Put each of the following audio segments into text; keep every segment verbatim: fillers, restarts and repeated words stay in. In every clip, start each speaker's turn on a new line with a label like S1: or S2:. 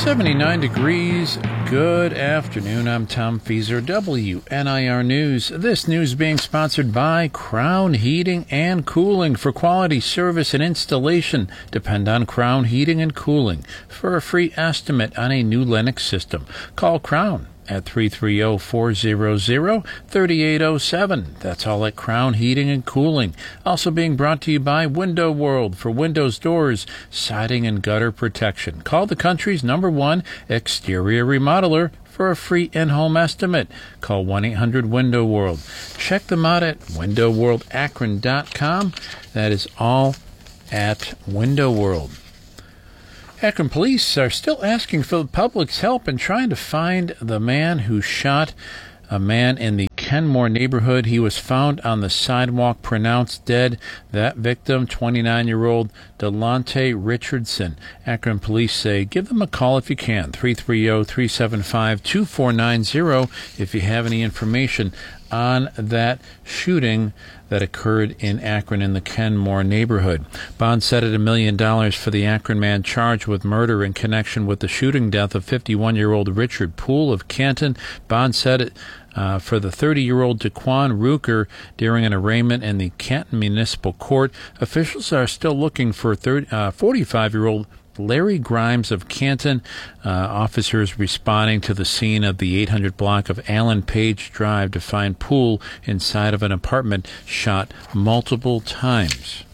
S1: seventy-nine degrees. Good afternoon. I'm Tom Feaser, W N I R News. This news being sponsored by Crown Heating and Cooling. For quality service and installation, depend on Crown Heating and Cooling. For a free estimate on a new Lennox system, call Crown at three three zero, four zero zero, three eight zero seven. That's all at Crown Heating and Cooling. Also being brought to you by Window World for windows, doors, siding, and gutter protection. Call the country's number one exterior remodeler for a free in-home estimate. Call one eight hundred window world. Check them out at window world akron dot com. That is all at Window World. Akron police are still asking for the public's help in trying to find the man who shot a man in the Kenmore neighborhood. He was found on the sidewalk, pronounced dead. That victim, twenty-nine-year-old Delonte Richardson. Akron police say give them a call if you can, three three zero, three seven five, two four nine zero, if you have any information on that shooting that occurred in Akron in the Kenmore neighborhood. Bond set at a million dollars for the Akron man charged with murder in connection with the shooting death of fifty-one-year-old Richard Poole of Canton. Bond set it uh, for the thirty-year-old Daquan Ruker during an arraignment in the Canton Municipal Court. Officials are still looking for forty-five-year-old Larry Grimes of Canton. Uh, officers responding to the scene of the eight hundred block of Allen Page Drive to find Poole inside of an apartment, shot multiple times.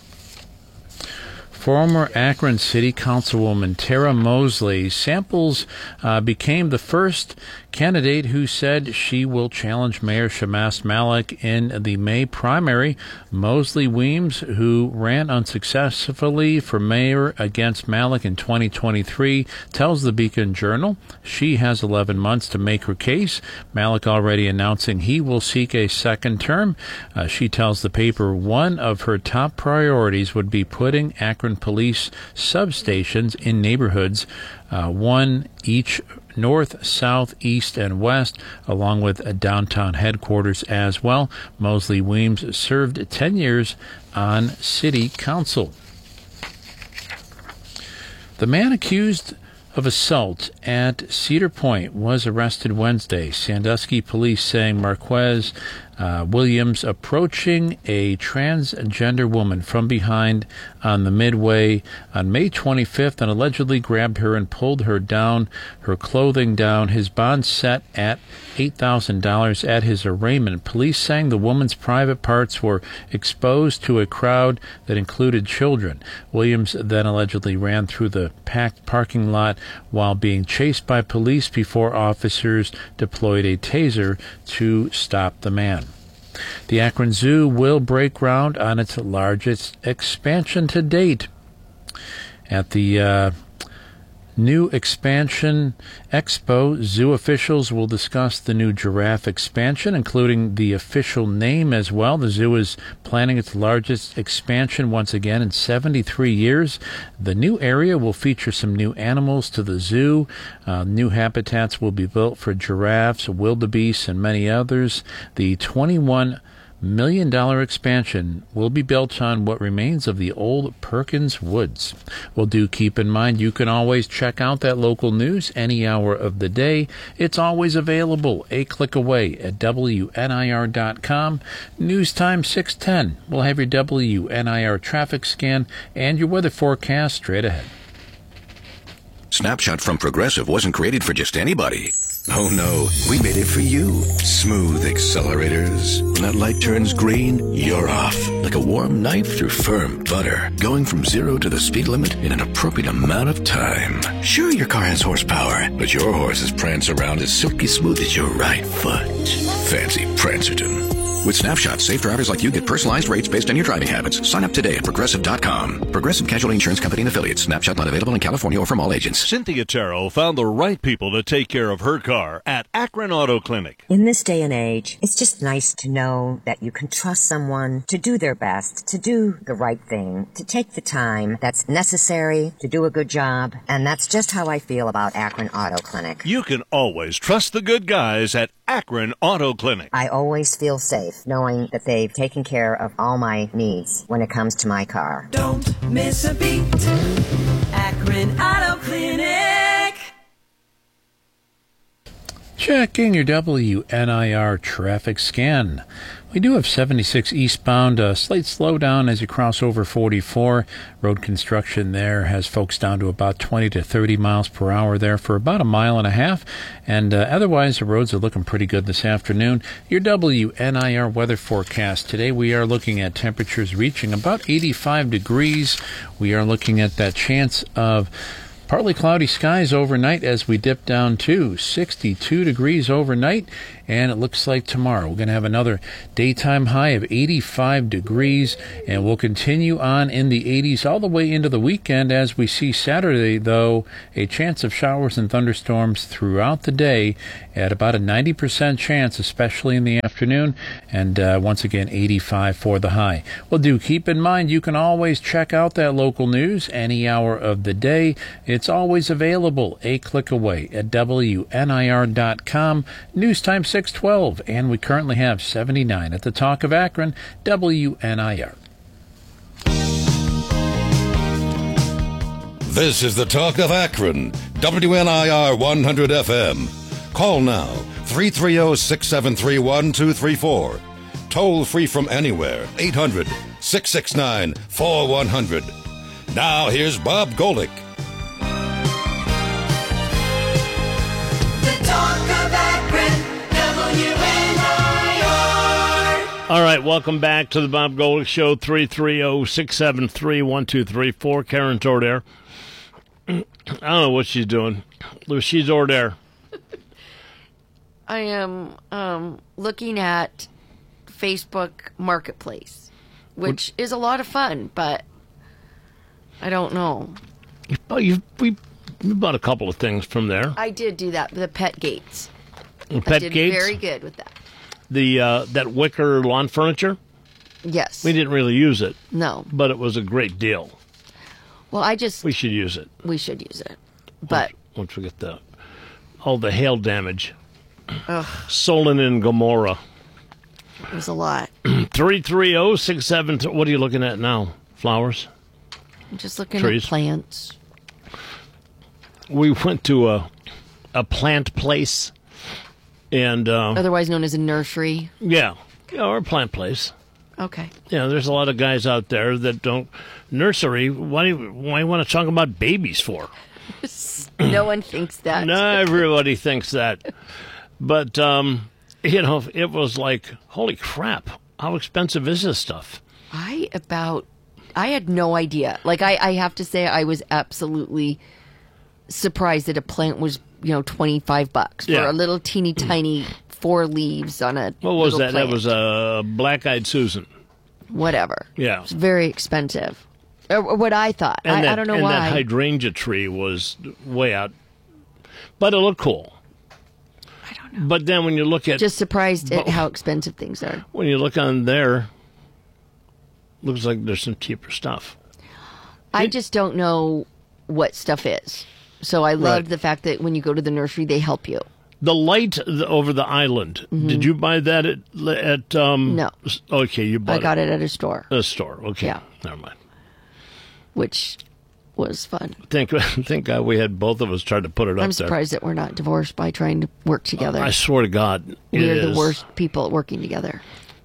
S1: Former Akron City Councilwoman Tara Mosley Samples uh, became the first candidate who said she will challenge Mayor Shammas Malik in the May primary. Mosley Weems, who ran unsuccessfully for mayor against Malik in twenty twenty-three, tells the Beacon Journal she has eleven months to make her case. Malik already announcing he will seek a second term. Uh, she tells the paper one of her top priorities would be putting Akron police substations in neighborhoods, uh, one each north, south, east, and west, along with a downtown headquarters as well. Mosley Weems served ten years on city council. The man accused of assault at Cedar Point was arrested Wednesday. Sandusky police saying Marquez uh, Williams approaching a transgender woman from behind on the Midway on May twenty-fifth and allegedly grabbed her and pulled her down, her clothing down. His bond set at eight thousand dollars at his arraignment. Police saying the woman's private parts were exposed to a crowd that included children. Williams then allegedly ran through the packed parking lot while being chased by police before officers deployed a taser to stop the man. The Akron Zoo will break ground on its largest expansion to date. At the uh, new expansion expo, zoo officials will discuss the new giraffe expansion, including the official name as well. The zoo is planning its largest expansion once again in seventy-three years. The new area will feature some new animals to the zoo. Uh, new habitats will be built for giraffes, wildebeest, and many others. The twenty-one million dollar expansion will be built on what remains of the old Perkins Woods. Well, do keep in mind you can always check out that local news any hour of the day. It's always available a click away at W N I R dot com. News time six ten. We'll have your W N I R traffic scan and your weather forecast straight ahead.
S2: Snapshot from Progressive wasn't created for just anybody. Oh no, we made it for you. Smooth accelerators. When that light turns green, you're off. Like a warm knife through firm butter. Going from zero to the speed limit in an appropriate amount of time. Sure, your car has horsepower, but your horses prance around as silky smooth as your right foot. Fancy Prancerton. With Snapshot, safe drivers like you get personalized rates based on your driving habits. Sign up today at Progressive dot com. Progressive Casualty Insurance Company and Affiliates. Snapshot not available in California or from all agents.
S3: Cynthia Terrell found the right people to take care of her car at Akron Auto Clinic.
S4: In this day and age, it's just nice to know that you can trust someone to do their best, to do the right thing, to take the time that's necessary to do a good job. And that's just how I feel about Akron Auto Clinic.
S3: You can always trust the good guys at Akron Auto Clinic.
S4: I always feel safe knowing that they've taken care of all my needs when it comes to my car.
S5: Don't miss a beat. Akron Auto Clinic.
S1: Checking your W N I R traffic scan. We do have seventy-six eastbound, a slight slowdown as you cross over forty-four. Road construction there has folks down to about twenty to thirty miles per hour there for about a mile and a half. And uh, otherwise, the roads are looking pretty good this afternoon. Your W N I R weather forecast. Today we are looking at temperatures reaching about eighty-five degrees. We are looking at that chance of partly cloudy skies overnight as we dip down to sixty-two degrees overnight. And it looks like tomorrow we're going to have another daytime high of eighty-five degrees. And we'll continue on in the eighties all the way into the weekend as we see Saturday, though, a chance of showers and thunderstorms throughout the day at about a ninety percent chance, especially in the afternoon. And uh, once again, eighty-five for the high. Well, do keep in mind you can always check out that local news any hour of the day. It's always available a click away at W N I R dot com. News time six twelve, and we currently have seventy-nine at the Talk of Akron, W N I R.
S2: This is the Talk of Akron, W N I R one hundred F M. Call now, three three zero, six seven three, one two three four. Toll free from anywhere, eight hundred, six six nine, four one zero zero. Now here's Bob Golick.
S5: The Talk of Akron, W N I R.
S6: All right, welcome back to the Bob Golick Show, three three zero, six seven three, one two three four. Karen Tordair. I don't know what she's doing. She's over there.
S7: I am um, looking at Facebook Marketplace, which what? is a lot of fun, but I don't know.
S6: Oh, you we bought a couple of things from there.
S7: I did do that. The pet gates.
S6: The pet
S7: I did
S6: gates?
S7: very good with that.
S6: The uh, that wicker lawn furniture?
S7: Yes.
S6: We didn't really use it.
S7: No.
S6: But it was a great deal.
S7: Well, I just...
S6: We should use it.
S7: We should use it. But...
S6: Once, once we get the... all the hail damage.
S7: Ugh.
S6: Solon and Gomorrah.
S7: It was a lot.
S6: three three zero, six seven three... What are you looking at now? Flowers?
S7: I'm just looking
S6: Trees?
S7: at plants.
S6: We went to a a plant place, and uh,
S7: otherwise known as a nursery.
S6: Yeah, yeah, or a plant place.
S7: Okay.
S6: Yeah, there's a lot of guys out there that don't nursery. Why do you, why you want to talk about babies for?
S7: No one thinks that.
S6: No, everybody thinks that. But um, you know, it was like, holy crap! How expensive is this stuff?
S7: I about I had no idea. Like I, I have to say, I was absolutely surprised that a plant was, you know, twenty-five bucks for
S6: Yeah.
S7: a little teeny tiny four leaves on a
S6: What was
S7: little
S6: that?
S7: plant.
S6: That was a black-eyed Susan.
S7: Whatever.
S6: Yeah.
S7: It's very expensive. Or, or what I thought.
S6: And
S7: I,
S6: that,
S7: I don't know
S6: and
S7: why.
S6: that hydrangea tree was way out, but it looked cool.
S7: I don't know.
S6: But then when you look at
S7: Just surprised at
S6: But-
S7: how expensive things are.
S6: when you look on there, looks like there's some cheaper stuff.
S7: I
S6: It-
S7: just don't know what stuff is. So I love
S6: Right.
S7: the fact that when you go to the nursery, they help you.
S6: The light th- over the island. Did you buy that at at um?
S7: No.
S6: s- Okay, you bought
S7: I got it at a store,
S6: at a store. Okay,
S7: Yeah.
S6: never mind.
S7: which was fun.
S6: Thank thank God we had both of us tried to put it up
S7: I'm
S6: there.
S7: surprised that we're not divorced by trying to work together.
S6: I swear to God, it
S7: We're the
S6: is.
S7: worst people at working together.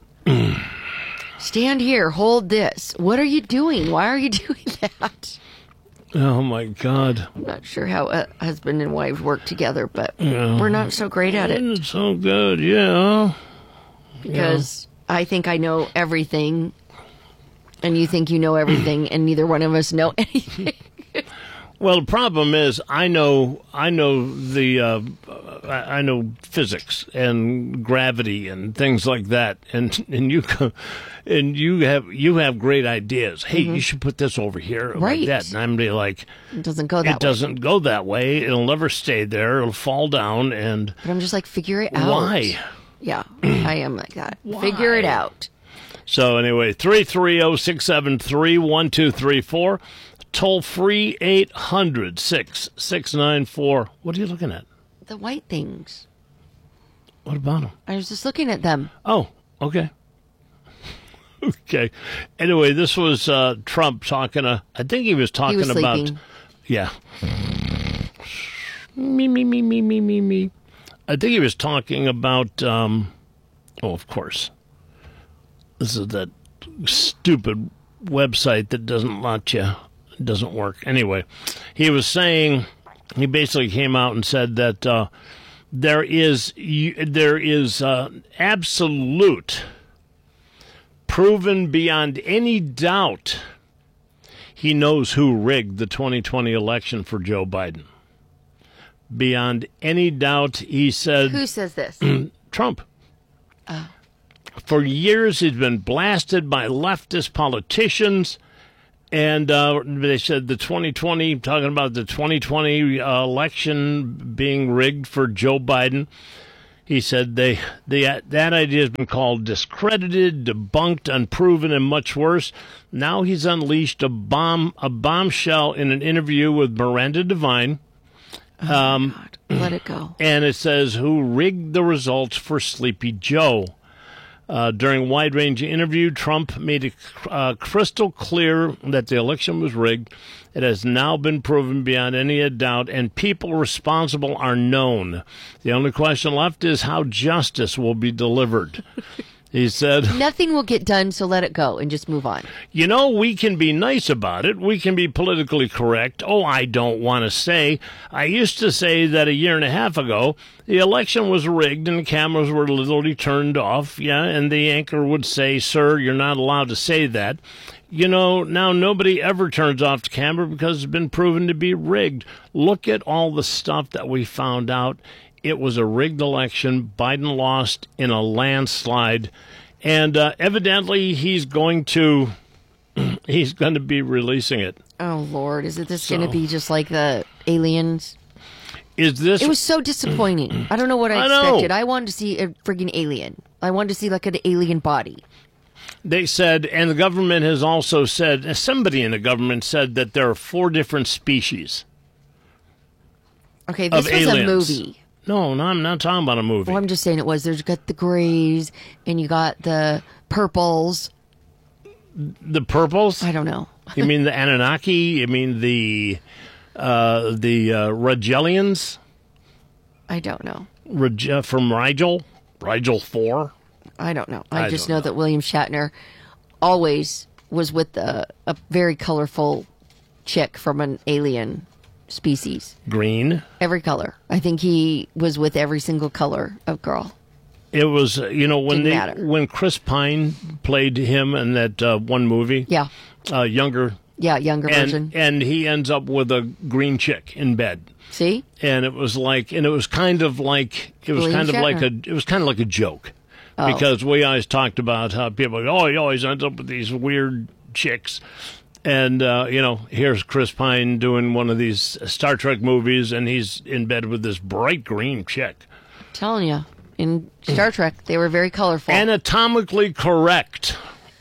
S7: Stand here, hold this. What are you doing? Why are you doing that?
S6: Oh my God,
S7: I'm not sure how a husband and wife work together, but we're not so great at it
S6: it's so good. Yeah.
S7: because I think I know everything and you think you know everything and neither one of us know anything.
S6: Well, the problem is, I know, I know the, uh, I I know physics and gravity and things like that, and and you, co- and you have you have great ideas. Hey, you should put this over here,
S7: Right.
S6: like that, and I'm be like,
S7: It doesn't go that
S6: it doesn't go that way. It'll never stay there. It'll fall down, and
S7: way. But I'm just like, figure it out.
S6: why?
S7: Yeah, I am like that. Figure it out.
S6: So anyway, three three zero six seven three one two three four. Toll free eight hundred six six nine four. What are you looking at?
S7: The white things.
S6: What about them?
S7: I was just looking at them.
S6: Oh, okay. Okay. Anyway, this was uh, Trump talking. Uh, I think he was talking
S7: He was
S6: about.
S7: sleeping.
S6: Yeah. Me, me, me, me, me, me, me. I think he was talking about, um, oh, of course, this is that stupid website that doesn't let you, doesn't work. Anyway, he was saying, he basically came out and said that uh, there is, there is uh, absolute, proven beyond any doubt, he knows who rigged the twenty twenty election for Joe Biden. Beyond any doubt, he said...
S7: Who says this?
S6: Trump.
S7: Oh.
S6: For years, he's been blasted by leftist politicians, and uh, they said the twenty twenty, talking about the twenty twenty uh, election being rigged for Joe Biden. He said they, they that idea has been called discredited, debunked, unproven, and much worse. Now he's unleashed a bomb, a bombshell in an interview with Miranda Devine.
S7: Oh,
S6: um,
S7: God. Let it go.
S6: And it says, who rigged the results for Sleepy Joe. Uh, during a wide-ranging interview, Trump made it uh, crystal clear that the election was rigged. It has now been proven beyond any doubt, and people responsible are known. The only question left is how justice will be delivered. He said,
S7: nothing will get done, so let it go and just move on.
S6: You know, we can be nice about it. We can be politically correct. Oh, I don't want to say. I used to say that a year and a half ago, the election was rigged and the cameras were literally turned off. Yeah, and the anchor would say, sir, you're not allowed to say that. You know, now nobody ever turns off the camera because it's been proven to be rigged. Look at all the stuff that we found out. It was a rigged election. Biden lost in a landslide. And uh, evidently he's going to he's going to be releasing it.
S7: Oh, Lord. Is it this
S6: So-
S7: going to be just like the aliens?
S6: Is this
S7: It was so disappointing. I don't know what I,
S6: I know.
S7: expected. I wanted to see a friggin' alien. I wanted to see like an alien body.
S6: They said, and the government has also said, somebody in the government said that there are four different species
S7: Okay, this
S6: of
S7: was
S6: aliens.
S7: a movie.
S6: No, no, I'm not talking about a movie.
S7: Well, I'm just saying it was. There's got the grays and you got the purples.
S6: The purples?
S7: I don't know.
S6: You mean the Anunnaki? You mean the uh, the uh, Rigelians?
S7: I don't know.
S6: Reg- from Rigel? Rigel four?
S7: I don't know. I,
S6: I
S7: just
S6: don't
S7: know,
S6: know.
S7: that William Shatner always was with a, a very colorful chick from an alien species.
S6: Green?
S7: Every color. I think he was with every single color of girl.
S6: It was, uh, you know, when
S7: Didn't
S6: they
S7: matter.
S6: when Chris Pine played him in that uh, one movie,
S7: Yeah.
S6: uh, younger,
S7: Yeah, younger version.
S6: and and he ends up with a green chick in bed.
S7: See?
S6: And it was like, and it was kind of like, it was
S7: William
S6: kind of like a,
S7: Shatner.
S6: it was kind of like a joke,
S7: Oh.
S6: because we always talked about how people, go, oh, he always ends up with these weird chicks, and uh, you know, here's Chris Pine doing one of these Star Trek movies, and he's in bed with this bright green chick,
S7: telling you. In Star Trek, they were very colorful.
S6: anatomically correct,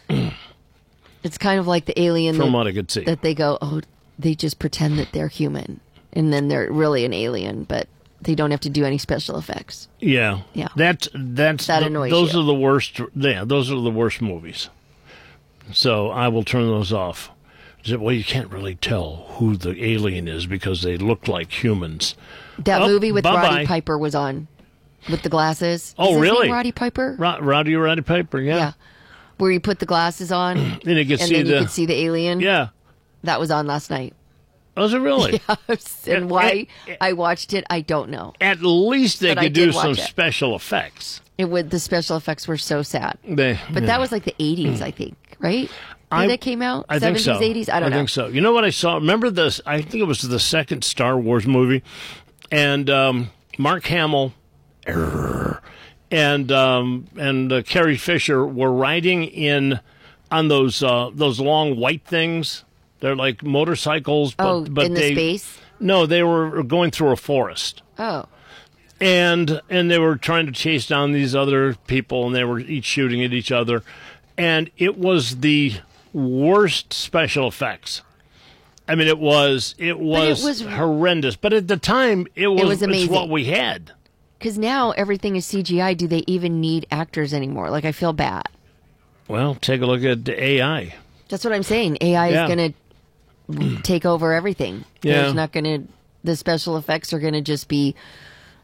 S7: It's kind of like the alien
S6: from
S7: that,
S6: what I could see.
S7: that they go, oh, they just pretend that they're human. And then they're really an alien, but they don't have to do any special effects.
S6: Yeah,
S7: Yeah.
S6: That's that's
S7: That
S6: the-
S7: annoys
S6: those
S7: you.
S6: are the worst. Yeah, those are the worst movies. So I will turn those off. Well, you can't really tell who the alien is because they look like humans.
S7: That
S6: Oh,
S7: movie with
S6: bye-bye.
S7: Roddy Piper was on with the glasses.
S6: Oh,
S7: Is his
S6: really?
S7: name Roddy Piper?
S6: Ro- Rowdy Roddy Piper, yeah.
S7: Yeah. Where you put the glasses on and
S6: Then you could see
S7: then you
S6: the
S7: could see the alien.
S6: yeah.
S7: That was on last night.
S6: Was it really?
S7: And why I watched it, I don't know.
S6: At least they
S7: But I
S6: could do
S7: did watch
S6: some
S7: it.
S6: special effects.
S7: It would the special effects were so sad.
S6: They,
S7: But
S6: yeah.
S7: that was like the eighties, I think, right?
S6: I-
S7: Did that came out?
S6: I think
S7: seventies,
S6: so.
S7: eighties? I don't know.
S6: think so. You know what I saw? Remember this? I think it was the second Star Wars movie, and um, Mark Hamill err, and um, and uh, Carrie Fisher were riding in on those uh, those long white things. They're like motorcycles, but
S7: Oh,
S6: but
S7: in the
S6: they
S7: space?
S6: no, they were going through a forest.
S7: Oh.
S6: and and they were trying to chase down these other people, and they were each shooting at each other, and it was the worst special effects. I mean, it was it was,
S7: was-
S6: horrendous, but at the time, it was,
S7: was
S6: it's
S7: amazing.
S6: what we had.
S7: Because now everything is C G I. Do they even need actors anymore? Like, I feel bad.
S6: Well, take a look at the A I.
S7: That's what I'm saying. A I
S6: Yeah.
S7: is going to take over everything.
S6: Yeah.
S7: There's not going to, the special effects are going to just be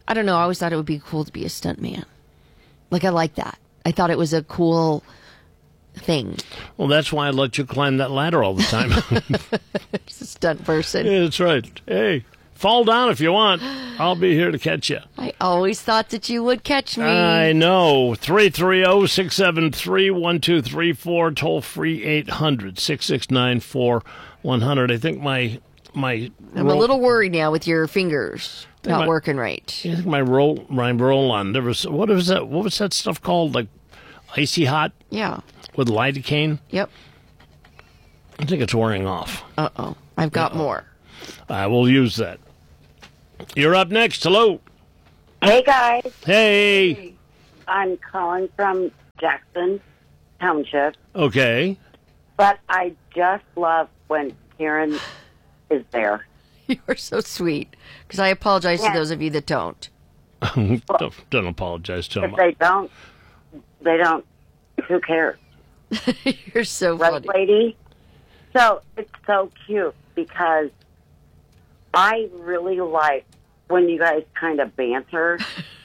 S7: I don't know. I always thought it would be cool to be a stuntman. Like, I like that. I thought it was a cool thing.
S6: Well, that's why I let you climb that ladder all the time.
S7: It's a stunt person.
S6: Yeah, that's right. Hey, fall down if you want. I'll be here to catch you.
S7: I always thought that you would catch me.
S6: I know. three three zero, six seven three, one two three four, toll free eight hundred, six six nine, four one zero zero. I think my... my
S7: I'm
S6: roll,
S7: a little worried now with your fingers not
S6: my-
S7: working right.
S6: I think my roll, my roll on, there was, what was that, what was that stuff called? Like icy hot
S7: Yeah.
S6: with lidocaine?
S7: Yep.
S6: I think it's wearing off.
S7: Uh-oh. I've got more.
S6: I will use that. You're up next. Hello.
S8: Hey guys,
S6: Hey.
S8: I'm calling from Jackson Township,
S6: Okay.
S8: but I just love when Karen is there.
S7: You are so sweet. Because I apologize
S8: Yeah.
S7: to those of you that don't.
S6: don't, don't apologize to
S8: If
S6: him.
S8: they don't, they don't. Who cares,
S7: You're so
S8: right,
S7: funny.
S8: lady? So it's so cute because I really like when you guys kind of banter.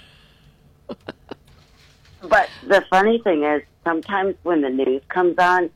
S8: But the funny thing is, sometimes when the news comes on,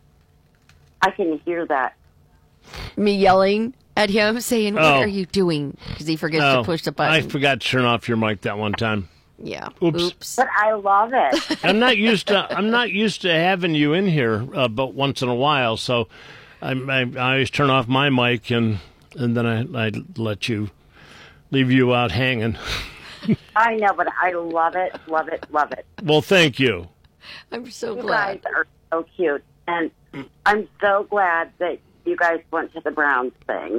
S8: I can hear that.
S7: Me yelling at him, saying, what
S6: Oh.
S7: are you doing? Because he forgets
S6: Oh,
S7: to push the
S6: I
S7: button.
S6: forgot to turn off your mic that one time.
S7: Yeah.
S6: Oops.
S7: Oops.
S8: But I love it.
S6: I'm not used to I'm not used to having you in here, uh, but once in a while. So I, I, I always turn off my mic and and then I, I let you leave you out hanging.
S8: I know, but I love it, love it, love it.
S6: Well, thank you.
S7: I'm so
S8: You
S7: glad.
S8: guys are so cute, and I'm so glad that you guys went to the Browns thing.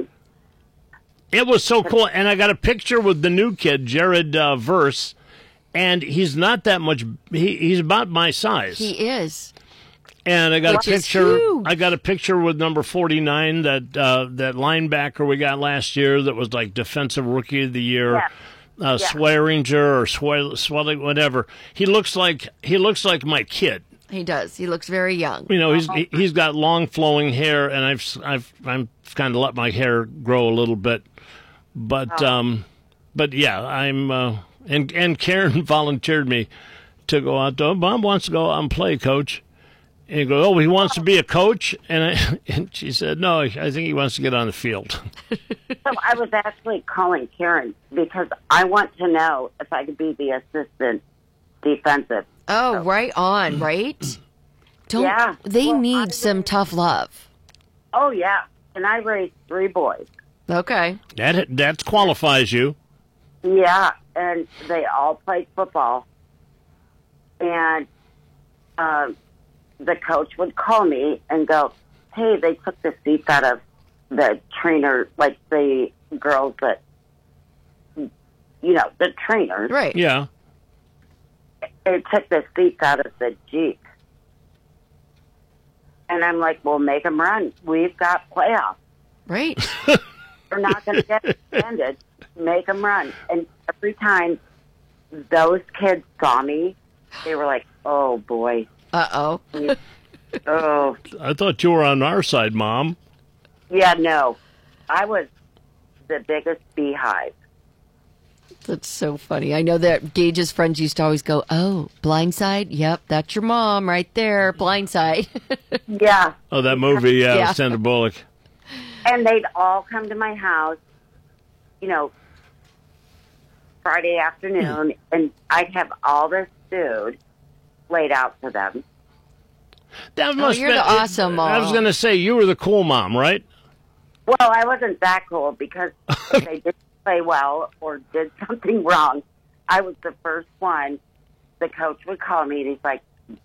S6: It was so cool, and I got a picture with the new kid, Jared uh, Verse, and he's not that much. He, he's about my size.
S7: He is.
S6: And I got
S7: Which
S6: a
S7: is
S6: picture.
S7: huge.
S6: I got a picture with number forty-nine, that uh, that linebacker we got last year, that was like defensive rookie of the year,
S8: Yeah.
S6: uh,
S8: Yeah.
S6: Swearinger or Swell, Swelling, whatever. He looks like he looks like my kid.
S7: He does. He looks very young.
S6: You know, he's he, he's got long flowing hair, and I've I've I'm kind of let my hair grow a little bit, but um, but yeah, I'm uh, and and Karen volunteered me to go out. To, Bob wants to go out and play, coach. And he goes, oh, he wants to be a coach, and I, and she said, no, I think he wants to get on the field.
S8: So I was actually calling Karen because I want to know if I could be the assistant defensive.
S7: Oh, right on, right? Don't
S8: Yeah.
S7: they
S8: Well,
S7: need
S8: I
S7: some tough love?
S8: Oh, yeah. And I raised three boys.
S7: Okay.
S6: That that qualifies you.
S8: Yeah. And they all played football. And um, the coach would call me and go, hey, they took the seats out of the trainer, like the girls that, you know, the trainers.
S7: Right.
S6: Yeah.
S8: They took the seats out of the Jeep. And I'm like, well, make them run. We've got playoffs.
S7: Right.
S8: We're not going to get extended. Make them run. And every time those kids saw me, they were like, oh, boy.
S7: Uh-oh.
S8: Oh,
S6: I thought you were on our side, Mom.
S8: yeah, no. I was the biggest beehive.
S7: That's so funny. I know that Gage's friends used to always go, oh, Blindside? Yep, that's your mom right there, Blindside.
S8: Yeah.
S6: Oh, that movie, yeah,
S7: Yeah.
S6: with Sandra Bullock.
S8: And they'd all come to my house, you know, Friday afternoon, and I'd have all this food laid out for them.
S6: That must
S7: you're
S6: be-
S7: the awesome
S6: I was
S7: mom.
S6: going to say, you were the cool mom, right?
S8: Well, I wasn't that cool because if they didn't play well or did something wrong, I was the first one. The coach would call me and he's like,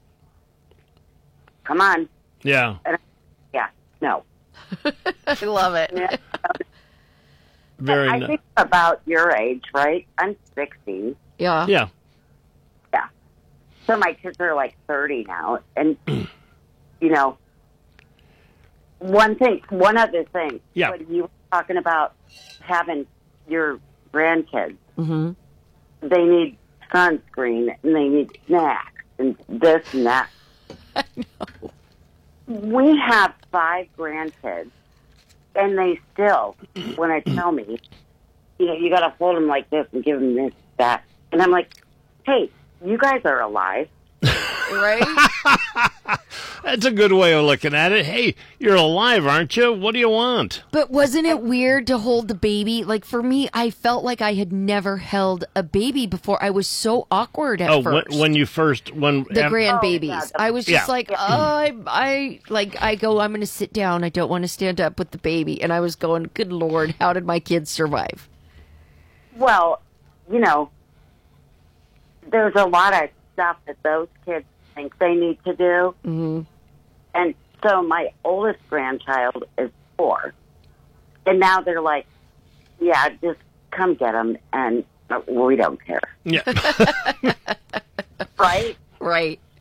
S8: come on.
S6: Yeah.
S8: Yeah, no.
S7: I love it.
S8: Yeah.
S6: Very
S8: I
S6: nice.
S8: think about your age, right? I'm sixty.
S7: Yeah.
S6: Yeah.
S8: Yeah. So my kids are like thirty now. And, you know, one thing, one other thing.
S6: Yeah.
S8: When you were talking about having your grandkids,
S7: Mm-hmm.
S8: they need sunscreen and they need snacks and this and that.
S7: I know.
S8: We have five grandkids, and they still, when I tell me, you know, you got to hold him like this and give him this, that. And I'm like, hey, you guys are alive.
S7: Right?
S6: That's a good way of looking at it. Hey, you're alive, aren't you? What do you want?
S7: But wasn't it weird to hold the baby? Like, for me, I felt like I had never held a baby before. I was so awkward at
S6: Oh,
S7: first.
S6: when, when you first... when
S7: the
S6: um,
S7: grandbabies.
S8: Oh, yeah, the-
S7: I was just
S6: Yeah.
S7: like, oh, I, I, like, I go, I'm going to sit down. I don't want to stand up with the baby. And I was going, good Lord, how did my kids survive?
S8: Well, you know, there's a lot of stuff that those kids think they need to do.
S7: Mm-hmm.
S8: And so my oldest grandchild is four. And now they're like, yeah, just come get him, and uh, we don't care.
S6: Yeah.
S8: Right?
S7: Right.